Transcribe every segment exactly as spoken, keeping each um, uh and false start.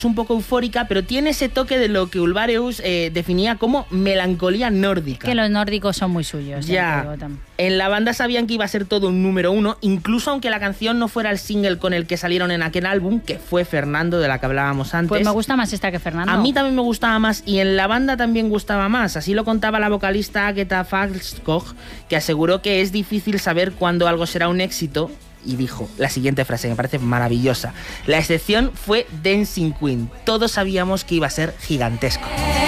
un poco eufórica, pero tiene ese toque de lo que Ulvareus eh, definía como melancolía nórdica. Que los nórdicos son muy suyos. Ya, en la banda sabían que iba a ser todo un número uno, incluso aunque la canción no fuera el single con el que salieron en aquel álbum, que fue Fernando, de la que hablábamos antes. Pues me gusta más esta que Fernando. A mí también me gustaba más, y en la banda también gustaba más. Así lo contaba la vocalista Agneta Fältskog, que aseguró que es difícil saber cuándo algo será un éxito, y dijo la siguiente frase, que me parece maravillosa: la excepción fue Dancing Queen. Todos sabíamos que iba a ser gigantesco.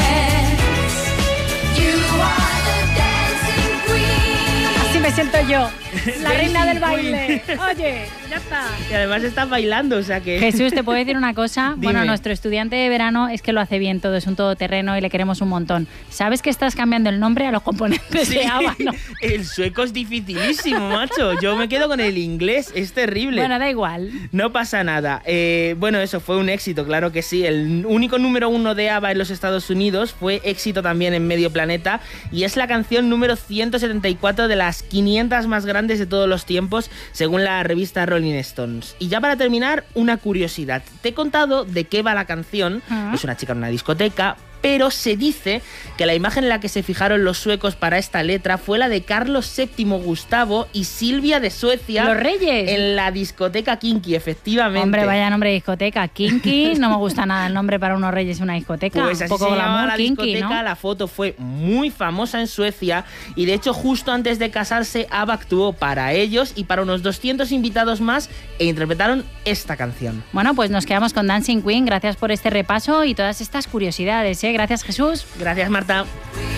Así me siento yo, la reina del baile. Oye, ya está. Y además estás bailando, o sea que... Jesús, ¿te puedo decir una cosa? Dime. Bueno, nuestro estudiante de verano es que lo hace bien todo, es un todoterreno y le queremos un montón. ¿Sabes que estás cambiando el nombre a los componentes Sí, de ABBA, no? El sueco es dificilísimo, macho. Yo me quedo con el inglés, es terrible. Bueno, da igual. No pasa nada. Eh, bueno, eso fue un éxito, claro que sí. El único número uno de ABBA en los Estados Unidos fue éxito también en medio planeta, y es la canción número ciento setenta y cuatro de las quinientas más grandes de todos los tiempos, según la revista Rolling Stones. Y ya para terminar, una curiosidad. Te he contado de qué va la canción. Uh-huh. Es una chica en una discoteca, pero se dice que la imagen en la que se fijaron los suecos para esta letra fue la de Carlos séptimo Gustavo y Silvia de Suecia. ¡Los Reyes! En la discoteca Kinky, efectivamente. Hombre, vaya nombre de discoteca. Kinky, no me gusta nada el nombre para unos reyes en una discoteca. Pues así un poco se llamaba glamour, la kinky, discoteca, ¿no? La foto fue muy famosa en Suecia, y de hecho justo antes de casarse ABBA actuó para ellos y para unos doscientos invitados más, e interpretaron esta canción. Bueno, pues nos quedamos con Dancing Queen. Gracias por este repaso y todas estas curiosidades, ¿eh? Gracias, Jesús. Gracias, Marta.